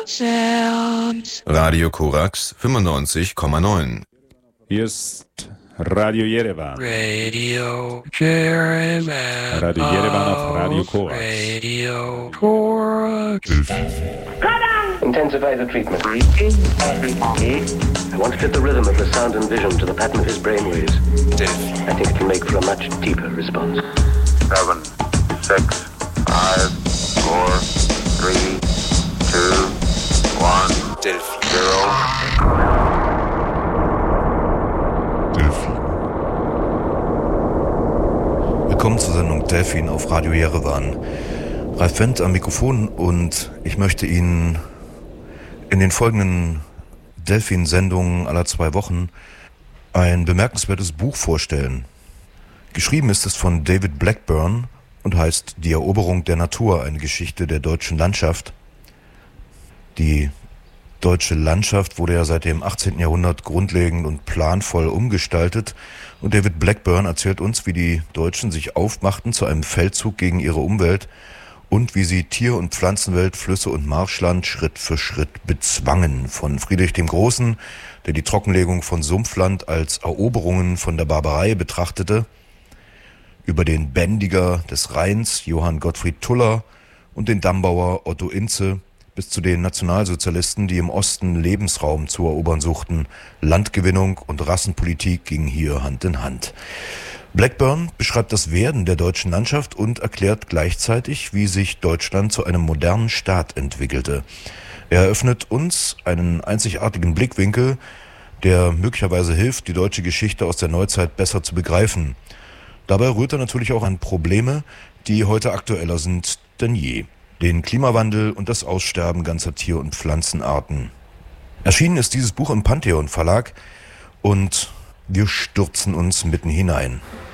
Sounds. Radio Korax 95,9. Hier ist Radio Yerevan. Radio Yerevan. Radio Yerevan auf Radio Korax. Radio Korax. Intensify the treatment. I want to fit the rhythm of the sound and vision to the pattern of his brainwaves. I think it can make for a much deeper response. 7, 6, 5, 4, 3, 2, 1, 0. Willkommen zur Sendung Delfin auf Radio Yerevan. Ralf Wendt am Mikrofon und ich möchte Ihnen in den folgenden Delfin-Sendungen aller 2 Wochen ein bemerkenswertes Buch vorstellen. Geschrieben ist es von David Blackburn und heißt Die Eroberung der Natur, eine Geschichte der deutschen Landschaft. Die deutsche Landschaft wurde ja seit dem 18. Jahrhundert grundlegend und planvoll umgestaltet und David Blackburn erzählt uns, wie die Deutschen sich aufmachten zu einem Feldzug gegen ihre Umwelt und wie sie Tier- und Pflanzenwelt, Flüsse und Marschland Schritt für Schritt bezwangen. Von Friedrich dem Großen, der die Trockenlegung von Sumpfland als Eroberungen von der Barbarei betrachtete, über den Bändiger des Rheins, Johann Gottfried Tuller, und den Dammbauer Otto Inze, bis zu den Nationalsozialisten, die im Osten Lebensraum zu erobern suchten. Landgewinnung und Rassenpolitik gingen hier Hand in Hand. Blackburn beschreibt das Werden der deutschen Landschaft und erklärt gleichzeitig, wie sich Deutschland zu einem modernen Staat entwickelte. Er eröffnet uns einen einzigartigen Blickwinkel, der möglicherweise hilft, die deutsche Geschichte aus der Neuzeit besser zu begreifen. Dabei rührt er natürlich auch an Probleme, die heute aktueller sind denn je. Den Klimawandel und das Aussterben ganzer Tier- und Pflanzenarten. Erschienen ist dieses Buch im Pantheon Verlag und wir stürzen uns mitten hinein.